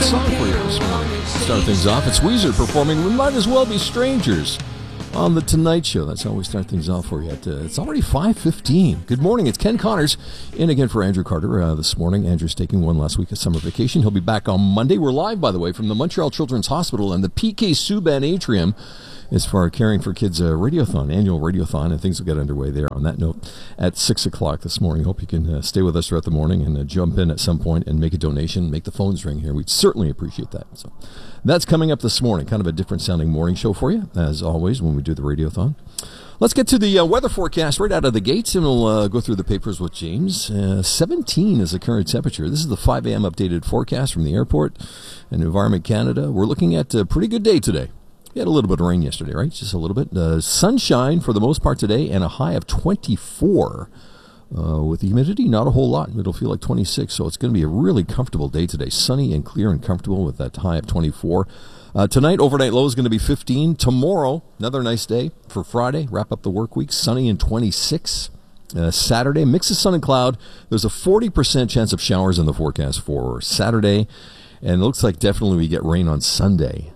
song for you this morning. Start things off. It's Weezer performing We Might As Well Be Strangers on The Tonight Show. That's how we start things off for you. It's already 5:15. Good morning. It's Ken Connors in again for Andrew Carter this morning. Andrew's taking one last week of summer vacation. He'll be back on Monday. We're live, by the way, from the Montreal Children's Hospital and the PK Subban Atrium as for our Caring for Kids radiothon, annual radiothon, and things will get underway there on that note at 6 o'clock this morning. Hope you can stay with us throughout the morning and jump in at some point and make a donation, make the phones ring here. We'd certainly appreciate that. So that's coming up this morning, kind of a different sounding morning show for you, as always, when we do the radiothon. Let's get to the weather forecast right out of the gates, and we'll go through the papers with James. 17 is the current temperature. This is the 5 a.m. updated forecast from the airport and Environment Canada. We're looking at a pretty good day today. We had a little bit of rain yesterday, right? Just a little bit. Sunshine for the most part today, and a high of 24. With the humidity, not a whole lot. It'll feel like 26, so it's going to be a really comfortable day today. Sunny and clear and comfortable with that high of 24. Tonight, overnight low is going to be 15. Tomorrow, another nice day for Friday. Wrap up the work week, sunny and 26. Saturday, mix of sun and cloud. There's a 40% chance of showers in the forecast for Saturday, and it looks like definitely we get rain on Sunday.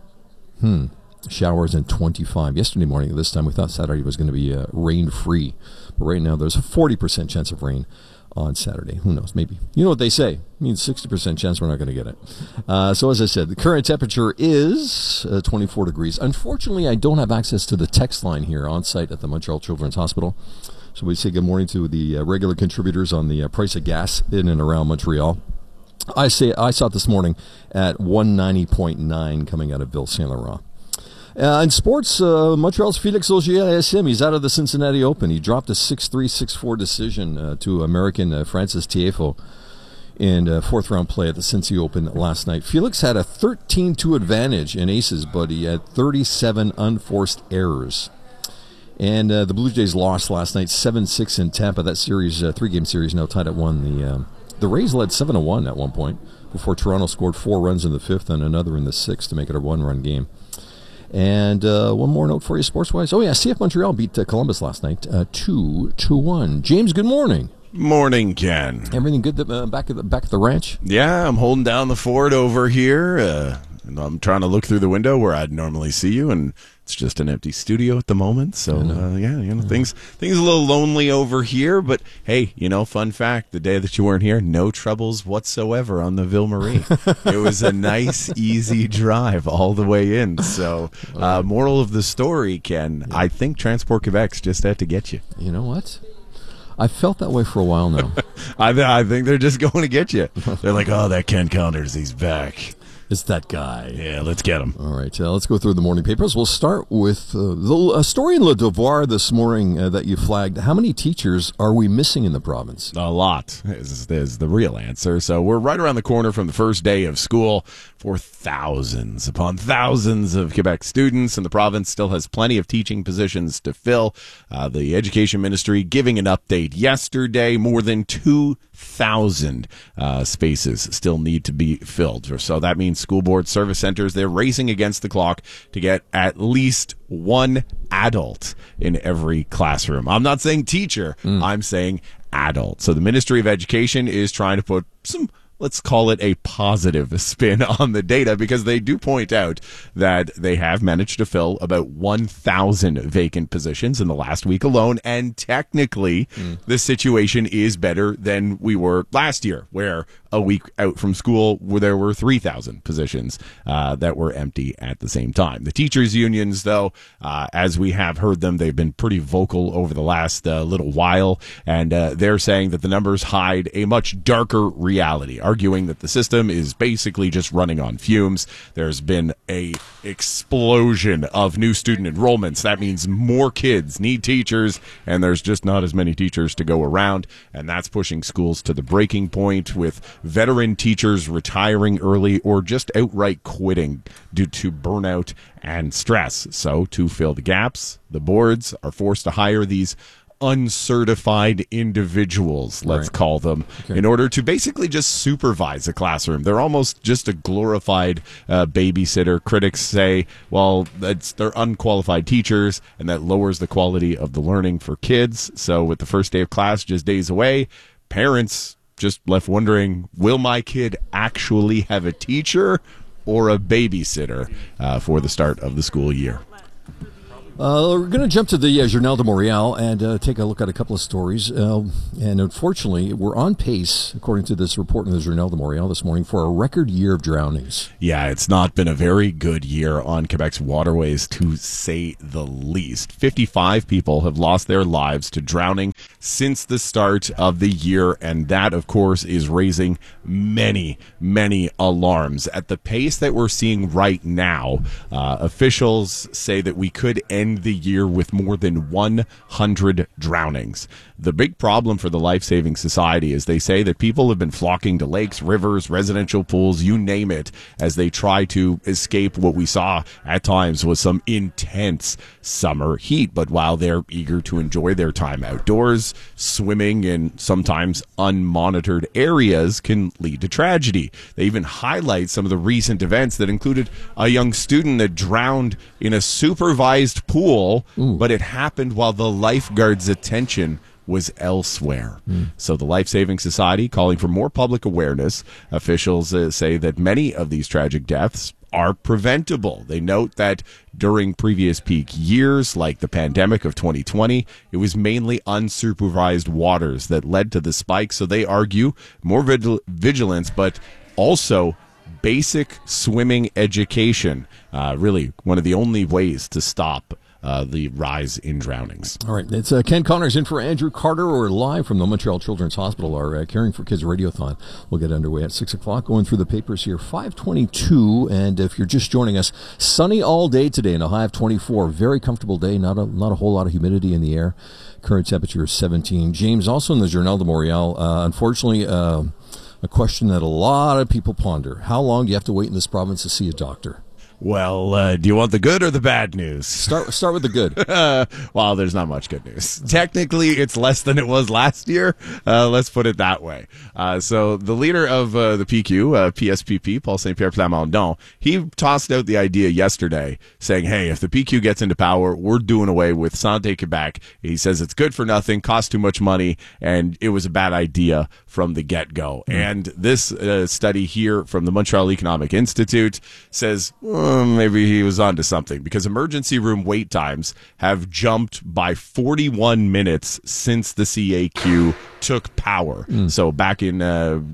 Showers and 25. Yesterday morning at this time, we thought Saturday was going to be rain-free. But right now, there's a 40% chance of rain on Saturday. Who knows? Maybe. You know what they say. It means 60% chance we're not going to get it. So as I said, the current temperature is 24 degrees. Unfortunately, I don't have access to the text line here on site at the Montreal Children's Hospital. So we say good morning to the regular contributors on the price of gas in and around Montreal. I saw it this morning at 190.9 coming out of Ville Saint Laurent. In sports, Montreal's Felix Auger-Aliassime, he's out of the Cincinnati Open. He dropped a 6-3, 6-4 decision to American Francis Tiafoe in fourth-round play at the Cincy Open last night. Felix had a 13-2 advantage in aces, but he had 37 unforced errors. And the Blue Jays lost last night 7-6 in Tampa. That series, three-game series, now tied at 1. The Rays led 7-1 at one point before Toronto scored 4 runs in the fifth and another in the sixth to make it a one-run game. And one more note for you sports-wise. Oh, yeah, CF Montreal beat Columbus last night 2-1. James, good morning. Morning, Ken. Everything good back at the ranch? Yeah, I'm holding down the fort over here. And I'm trying to look through the window where I'd normally see you, and it's just an empty studio at the moment. So, things a little lonely over here. But, hey, fun fact, the day that you weren't here, no troubles whatsoever on the Ville Marie. It was a nice, easy drive all the way in. So, moral of the story, Ken, I think Transport Quebec's just had to get you. You know what? I felt that way for a while now. I think they're just going to get you. They're like, oh, that Ken Connors, he's back. It's that guy. Yeah, let's get him. All right, let's go through the morning papers. We'll start with a story in Le Devoir this morning that you flagged. How many teachers are we missing in the province? A lot is the real answer. So we're right around the corner from the first day of school for thousands upon thousands of Quebec students, and the province still has plenty of teaching positions to fill. The Education Ministry giving an update yesterday, more than 2,000 spaces still need to be filled. So that means school board service centers, they're racing against the clock to get at least one adult in every classroom. I'm not saying teacher, I'm saying adult. So the Ministry of Education is trying to put some, let's call it a positive spin on the data, because they do point out that they have managed to fill about 1,000 vacant positions in the last week alone. And technically, the situation is better than we were last year, where a week out from school, where there were 3,000 positions that were empty at the same time. The teachers' unions, though, as we have heard them, they've been pretty vocal over the last little while, and they're saying that the numbers hide a much darker reality, arguing that the system is basically just running on fumes. There's been a explosion of new student enrollments. That means more kids need teachers, and there's just not as many teachers to go around, and that's pushing schools to the breaking point, with veteran teachers retiring early or just outright quitting due to burnout and stress. So to fill the gaps, the boards are forced to hire these uncertified individuals, let's call them, in order to basically just supervise a classroom. They're almost just a glorified babysitter. Critics say, well, they're unqualified teachers, and that lowers the quality of the learning for kids. So with the first day of class just days away, parents just left wondering, will my kid actually have a teacher, or a babysitter for the start of the school year. We're going to jump to the Journal de Montréal and take a look at a couple of stories. And unfortunately, we're on pace, according to this report in the Journal de Montréal this morning, for a record year of drownings. Yeah, it's not been a very good year on Quebec's waterways, to say the least. 55 people have lost their lives to drowning since the start of the year, and that, of course, is raising many, many alarms. At the pace that we're seeing right now, officials say that we could end the year with more than 100 drownings. The big problem for the Life Saving Society is they say that people have been flocking to lakes, rivers, residential pools, you name it, as they try to escape what we saw at times was some intense summer heat. But while they're eager to enjoy their time outdoors, swimming in sometimes unmonitored areas can lead to tragedy. They even highlight some of the recent events that included a young student that drowned in a supervised pool, but it happened while the lifeguard's attention was elsewhere. So the Life Saving Society calling for more public awareness. Officials say that many of these tragic deaths are preventable. They note that during previous peak years, like the pandemic of 2020, it was mainly unsupervised waters that led to the spike. So they argue more vigilance, but also basic swimming education, really one of the only ways to stop the rise in drownings. All right, it's Ken Connors in for Andrew Carter. We're live from the Montreal Children's Hospital, our Caring for Kids Radiothon. We'll get underway at 6 o'clock, going through the papers here, 5:22, and if you're just joining us, sunny all day today and a high of 24. Very comfortable day, not a whole lot of humidity in the air. Current temperature is 17. James, also in the Journal de Montréal, unfortunately, a question that a lot of people ponder. How long do you have to wait in this province to see a doctor? Well, do you want the good or the bad news? Start with the good. Well, there's not much good news. Technically, it's less than it was last year. Let's put it that way. So the leader of the PQ, PSPP, Paul Saint-Pierre Plamondon, he tossed out the idea yesterday saying, hey, if the PQ gets into power, we're doing away with Santé Québec. He says it's good for nothing, costs too much money, and it was a bad idea from the get-go. And this study here from the Montreal Economic Institute says, maybe he was onto something, because emergency room wait times have jumped by 41 minutes since the CAQ took power. So back in,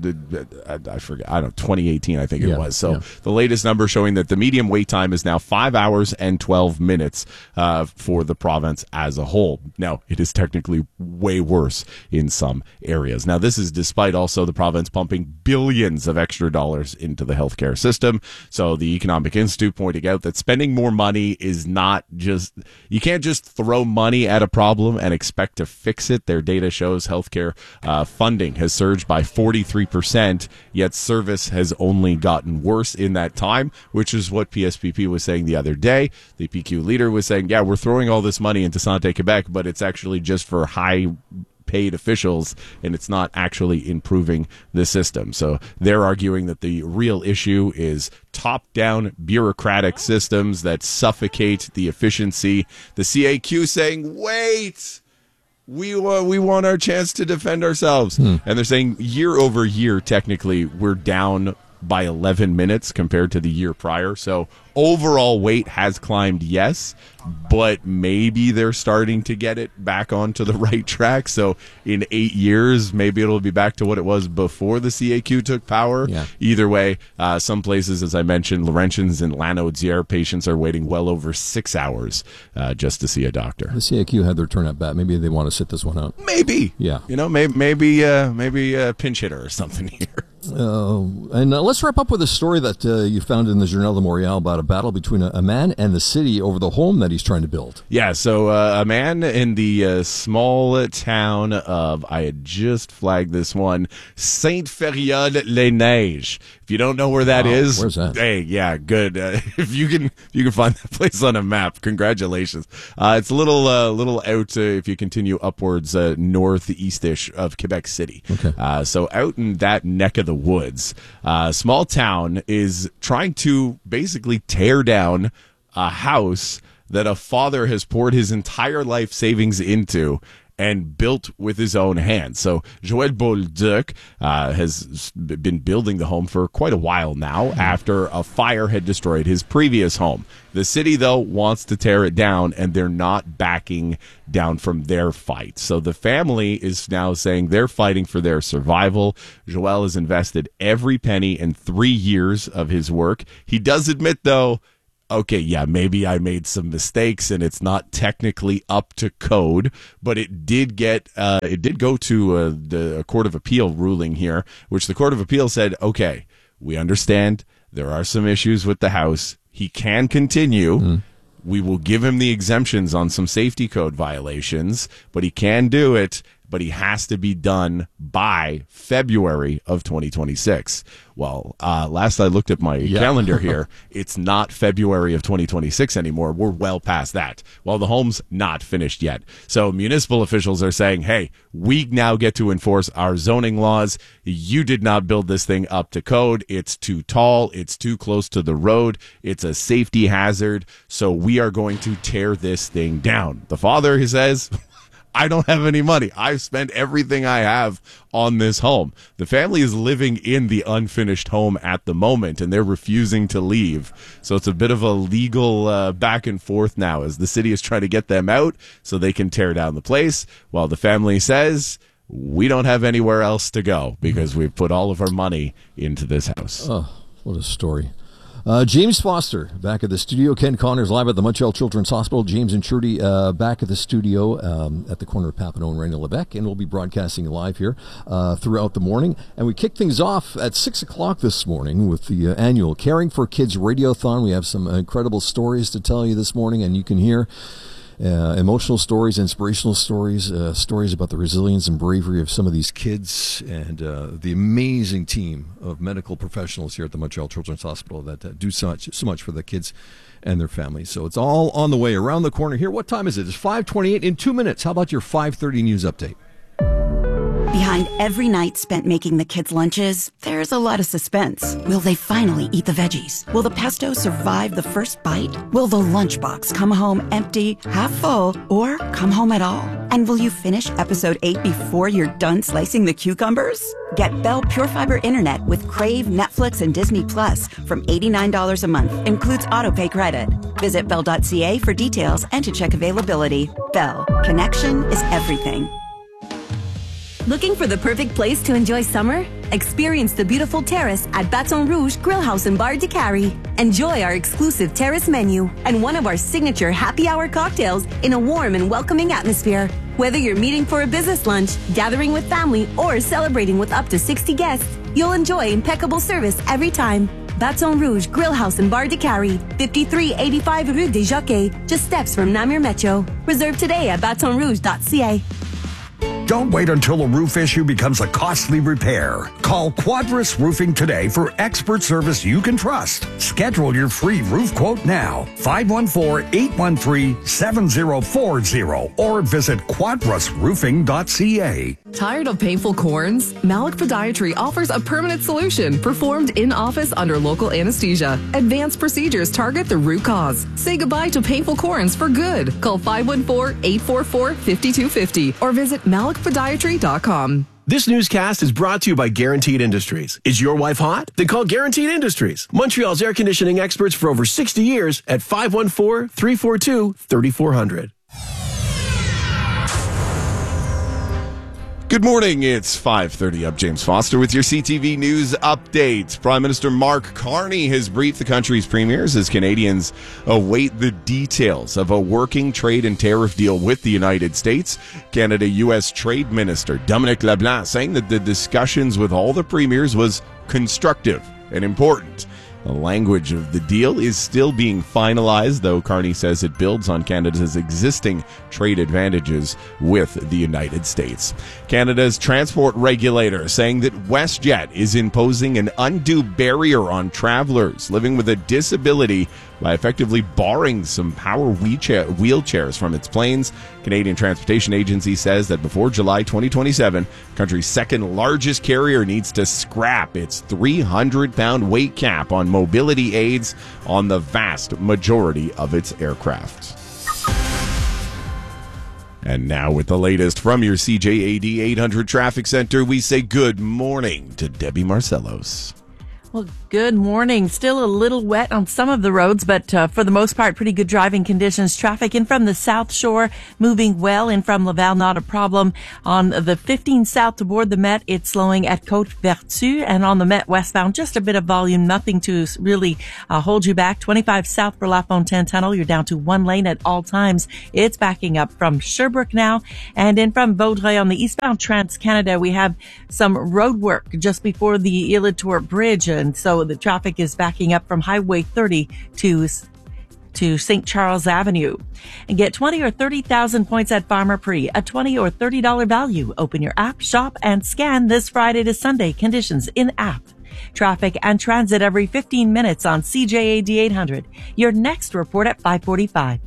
I forget, 2018, I think it was. So the latest number showing that the median wait time is now 5 hours and 12 minutes for the province as a whole. Now, it is technically way worse in some areas. Now, this is despite also the province pumping billions of extra dollars into the healthcare system. So the Economic Institute pointing out that spending more money is not just, you can't just throw money at a problem and expect to fix it. Their data shows healthcare funding has surged by 43%, yet service has only gotten worse in that time, which is what PSPP was saying the other day. The PQ leader was saying, yeah, we're throwing all this money into Santé Québec, but it's actually just for high paid officials, and it's not actually improving the system. So they're arguing that the real issue is top-down bureaucratic systems that suffocate the efficiency. The CAQ saying, wait, we want our chance to defend ourselves. And they're saying year over year, technically, we're down by 11 minutes compared to the year prior. So overall weight has climbed, yes, but maybe they're starting to get it back onto the right track. So in 8 years, maybe it'll be back to what it was before the CAQ took power. Either way, some places, as I mentioned, Laurentians and Lanaudière, patients are waiting well over 6 hours just to see a doctor. The CAQ had their turn at bat. Maybe they want to sit this one out. Maybe. Yeah. You know, maybe a pinch hitter or something here. And let's wrap up with a story that you found in the Journal de Montréal about a battle between a man and the city over the home that he's trying to build. Yeah, so a man in the small town of, I had just flagged this one, Sainte-Fériole-les-Neiges. If you don't know where that is, where's that? Hey, yeah, good. If you can find that place on a map, congratulations. It's a little out if you continue upwards northeast-ish of Quebec City. Okay. So out in that neck of the woods, small town is trying to basically tear down a house that a father has poured his entire life savings into, and built with his own hands. So Joël Bolduc has been building the home for quite a while now after a fire had destroyed his previous home. The city, though, wants to tear it down, and they're not backing down from their fight. So the family is now saying they're fighting for their survival. Joël has invested every penny in 3 years of his work. He does admit, though, okay, yeah, maybe I made some mistakes and it's not technically up to code, but it did go to the Court of Appeal ruling here, which the Court of Appeal said, okay, we understand there are some issues with the house. He can continue. We will give him the exemptions on some safety code violations, but he can do it, but he has to be done by February of 2026. Well, last I looked at my calendar here, it's not February of 2026 anymore. We're well past that. Well, the home's not finished yet. So municipal officials are saying, hey, we now get to enforce our zoning laws. You did not build this thing up to code. It's too tall. It's too close to the road. It's a safety hazard. So we are going to tear this thing down. The father, he says, I don't have any money. I've spent everything I have on this home. The family is living in the unfinished home at the moment, and they're refusing to leave. So it's a bit of a legal back and forth now as the city is trying to get them out so they can tear down the place, while the family says, we don't have anywhere else to go because we've put all of our money into this house. Oh, what a story. James Foster back at the studio. Ken Connors live at the Montreal Children's Hospital. James and Trudy back at the studio at the corner of Papineau and Rainier-Lebec, and we'll be broadcasting live here throughout the morning. And we kick things off at 6 o'clock this morning with the annual Caring for Kids Radiothon. We have some incredible stories to tell you this morning, and you can hear emotional stories, inspirational stories, stories about the resilience and bravery of some of these kids, and the amazing team of medical professionals here at the Montreal Children's Hospital that do so much for the kids and their families. So it's all on the way around the corner here. What time is it? It's 5:28 in 2 minutes. How about your 5:30 news update? Behind every night spent making the kids' lunches, there's a lot of suspense. Will they finally eat the veggies? Will the pesto survive the first bite? Will the lunchbox come home empty, half full, or come home at all? And will you finish episode 8 before you're done slicing the cucumbers? Get Bell Pure Fiber Internet with Crave, Netflix, and Disney Plus from $89 a month. Includes autopay credit. Visit Bell.ca for details and to check availability. Bell. Connection is everything. Looking for the perfect place to enjoy summer? Experience the beautiful terrace at Baton Rouge Grill House and Bar de Carrie. Enjoy our exclusive terrace menu and one of our signature happy hour cocktails in a warm and welcoming atmosphere. Whether you're meeting for a business lunch, gathering with family, or celebrating with up to 60 guests, you'll enjoy impeccable service every time. Baton Rouge Grill House and Bar de Carrie, 5385 Rue des Jockeys, just steps from Namur Metro. Reserve today at batonrouge.ca. Don't wait until a roof issue becomes a costly repair. Call Quadris Roofing today for expert service you can trust. Schedule your free roof quote now. 514-813-7040 or visit quadrisroofing.ca. Tired of painful corns? Malik Podiatry offers a permanent solution performed in-office under local anesthesia. Advanced procedures target the root cause. Say goodbye to painful corns for good. Call 514-844-5250 or visit malikpodiatry.com. This newscast is brought to you by Guaranteed Industries. Is your wife hot? Then call Guaranteed Industries, Montreal's air conditioning experts for over 60 years at 514-342-3400. Good morning. It's 5:30 up. James Foster with your CTV News update. Prime Minister Mark Carney has briefed the country's premiers as Canadians await the details of a working trade and tariff deal with the United States. Canada-U.S. Trade Minister Dominic LeBlanc saying that the discussions with all the premiers was constructive and important. The language of the deal is still being finalized, though Carney says it builds on Canada's existing trade advantages with the United States. Canada's transport regulator saying that WestJet is imposing an undue barrier on travelers living with a disability by effectively barring some power wheelchairs from its planes. Canadian Transportation Agency says that before July 2027, the country's second largest carrier needs to scrap its 300-pound weight cap on mobility aids on the vast majority of its aircraft. And now with the latest from your CJAD 800 Traffic Center, we say good morning to Debbie Marcellos. Well, good morning. Still a little wet on some of the roads, but for the most part, pretty good driving conditions. Traffic in from the South Shore moving well. In from Laval, not a problem. On the 15 south to board the Met, it's slowing at Côte-Vertu. And on the Met westbound, just a bit of volume, nothing to really hold you back. 25 south for La Fontaine Tunnel, you're down to one lane at all times. It's backing up from Sherbrooke now. And in from Vaudreuil on the eastbound Trans-Canada, we have some road work just before the Ile-Tour Bridge. And so the traffic is backing up from Highway 30 to St. Charles Avenue. And get 20 or 30,000 points at Farmer Prix, a $20 or $30 value. Open your app, shop, and scan this Friday to Sunday. Conditions in app. Traffic and transit every 15 minutes on CJAD 800. Your next report at 5:45.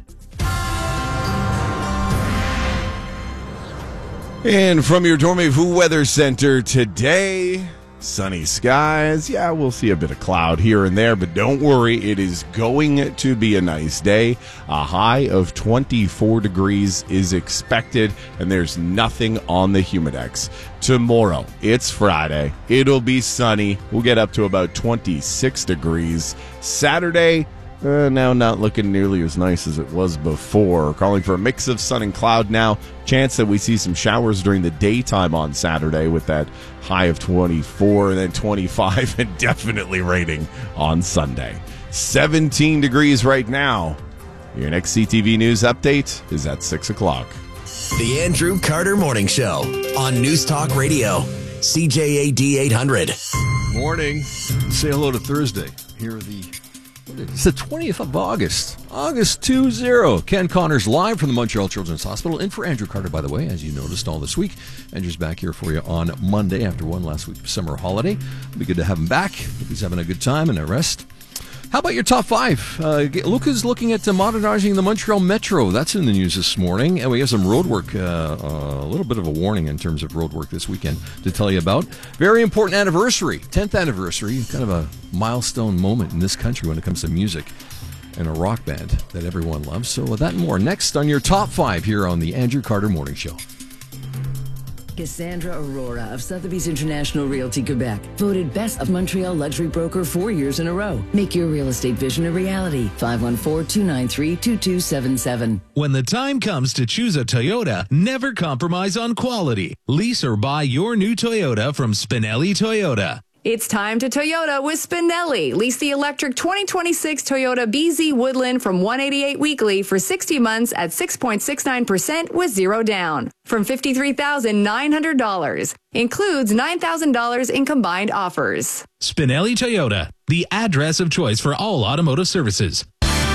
And from your Dormez-vous Weather Center today, sunny skies. Yeah, we'll see a bit of cloud here and there, but don't worry. It is going to be a nice day. A high of 24 degrees is expected, and there's nothing on the Humidex. Tomorrow, it's Friday. It'll be sunny. We'll get up to about 26 degrees. Saturday, now not looking nearly as nice as it was before. Calling for a mix of sun and cloud now. Chance that we see some showers during the daytime on Saturday with that high of 24 and then 25 and definitely raining on Sunday. 17 degrees right now. Your next CTV News update is at 6 o'clock. The Andrew Carter Morning Show on News Talk Radio, CJAD 800. Morning. Say hello to Thursday. Here are it's the 20th of August. August 20. Ken Connors live from the Montreal Children's Hospital. In for Andrew Carter, by the way, as you noticed all this week. Andrew's back here for you on Monday after one last week's summer holiday. It'll be good to have him back. Hope he's having a good time and a rest. How about your top five? Luca's looking at modernizing the Montreal Metro. That's in the news this morning. And we have some road work, a little bit of a warning in terms of road work this weekend to tell you about. Very important anniversary, 10th anniversary, kind of a milestone moment in this country when it comes to music and a rock band that everyone loves. So that and more next on your top five here on the Andrew Carter Morning Show. Cassandra Aurora of Sotheby's International Realty Quebec, voted Best of Montreal Luxury Broker 4 years in a row. Make your real estate vision a reality. 514-293-2277. When the time comes to choose a Toyota, never compromise on quality. Lease or buy your new Toyota from Spinelli Toyota. It's time to Toyota with Spinelli. Lease the electric 2026 Toyota BZ Woodland from $188 weekly for 60 months at 6.69% with zero down from $53,900. Includes $9,000 in combined offers. Spinelli Toyota, the address of choice for all automotive services.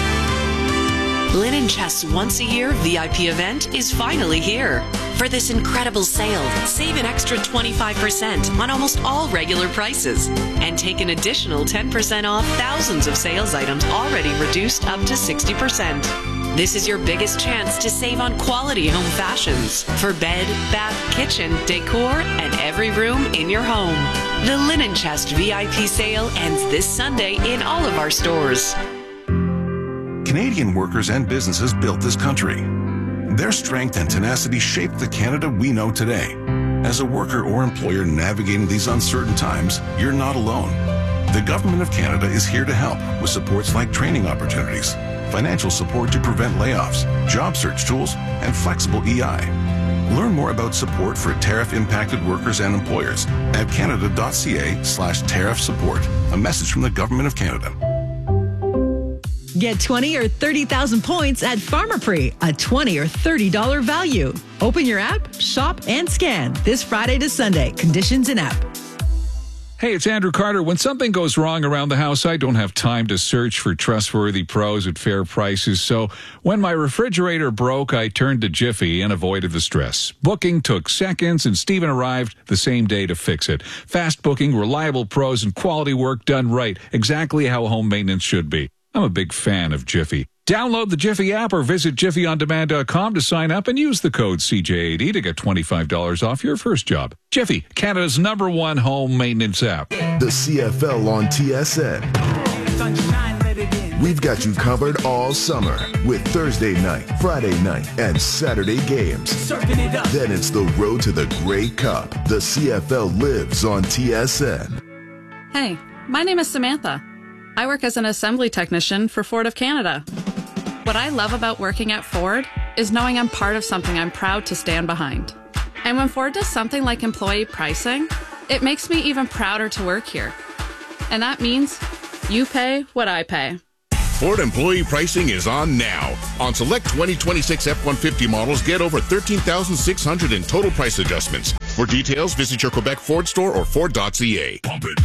Linen Chest's once-a-year VIP event is finally here. For this incredible sale, save an extra 25% on almost all regular prices and take an additional 10% off thousands of sales items already reduced up to 60%. This is your biggest chance to save on quality home fashions for bed, bath, kitchen, decor, and every room in your home. The Linen Chest VIP sale ends this Sunday in all of our stores. Canadian workers and businesses built this country. Their strength and tenacity shaped the Canada we know today. As a worker or employer navigating these uncertain times, you're not alone. The Government of Canada is here to help with supports like training opportunities, financial support to prevent layoffs, job search tools, and flexible EI. Learn more about support for tariff-impacted workers and employers at canada.ca/tariff support. A message from the Government of Canada. Get 20 or 30,000 points at Farmer Prix, a $20 or $30 value. Open your app, shop, and scan this Friday to Sunday. Conditions in app. Hey, it's Andrew Carter. When something goes wrong around the house, I don't have time to search for trustworthy pros at fair prices. So when my refrigerator broke, I turned to Jiffy and avoided the stress. Booking took seconds, and Steven arrived the same day to fix it. Fast booking, reliable pros, and quality work done right. Exactly how home maintenance should be. I'm a big fan of Jiffy. Download the Jiffy app or visit jiffyondemand.com to sign up and use the code CJAD to get $25 off your first job. Jiffy, Canada's #1 home maintenance app. The CFL on TSN. Sunshine, let it in. we've got you covered all summer with Thursday night, Friday night, and Saturday games. Then it's the road to the Grey Cup. The CFL lives on TSN. Hey, my name is Samantha. I work as an assembly technician for Ford of Canada. What I love about working at Ford is knowing I'm part of something I'm proud to stand behind. And when Ford does something like employee pricing, it makes me even prouder to work here. And that means you pay what I pay. Ford employee pricing is on now. On select 2026 F-150 models, get over $13,600 in total price adjustments. For details, visit your Quebec Ford store or Ford.ca. Pump it.